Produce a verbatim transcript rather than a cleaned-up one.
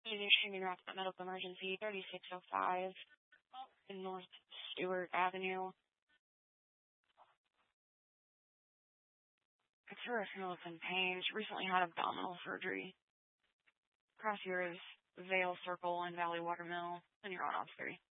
Shooting Rockford Medical Emergency, thirty-six oh five in North Stewart Avenue. Exertional in pain. She recently had abdominal surgery. Across here is Vale Circle and Valley Watermill, and you're on off three.